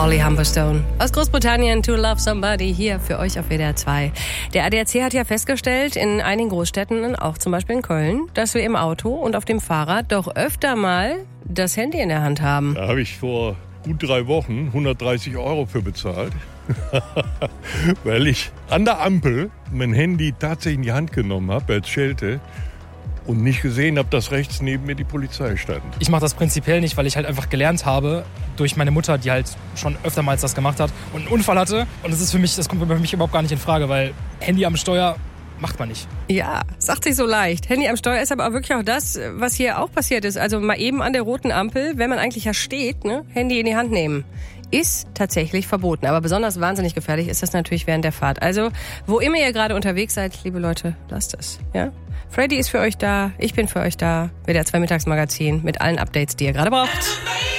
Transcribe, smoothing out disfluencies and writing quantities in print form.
Holly Humberstone aus Großbritannien, To Love Somebody, hier für euch auf WDR 2. Der ADAC hat ja festgestellt, in einigen Großstädten, auch zum Beispiel in Köln, dass wir im Auto und auf dem Fahrrad doch öfter mal das Handy in der Hand haben. Da habe ich vor gut 3 Wochen 130 € für bezahlt, weil ich an der Ampel mein Handy tatsächlich in die Hand genommen habe als Schelte und nicht gesehen habe, dass rechts neben mir die Polizei stand. Ich mache das prinzipiell nicht, weil ich halt einfach gelernt habe durch meine Mutter, die halt schon öftermals das gemacht hat und einen Unfall hatte. Und das kommt für mich überhaupt gar nicht in Frage, weil Handy am Steuer macht man nicht. Ja, sagt sich so leicht. Handy am Steuer ist aber auch wirklich auch das, was hier auch passiert ist. Also mal eben an der roten Ampel, wenn man eigentlich ja steht, ne, Handy in die Hand nehmen. Ist tatsächlich verboten. Aber besonders wahnsinnig gefährlich ist das natürlich während der Fahrt. Also, wo immer ihr gerade unterwegs seid, liebe Leute, lasst es. Ja? Freddy ist für euch da, ich bin für euch da. WDR 2 Mittagsmagazin mit allen Updates, die ihr gerade braucht.